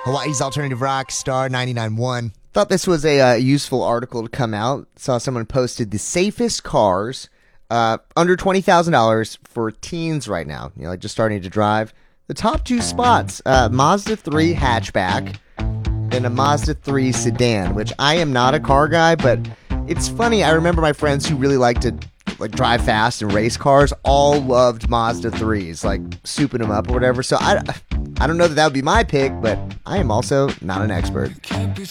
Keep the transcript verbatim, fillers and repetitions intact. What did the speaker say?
Hawaii's Alternative Rock, Star ninety-nine point one. Thought this was a uh, useful article to come out. Saw someone posted the safest cars uh, under twenty thousand dollars for teens right now, you know, like just starting to drive. The top two spots, uh, Mazda three hatchback and a Mazda three sedan, which I am not a car guy, but it's funny. I remember my friends who really like to like drive fast and race cars all loved Mazda threes, like souping them up or whatever. So I, I don't know that that would be my pick, but I am also not an expert.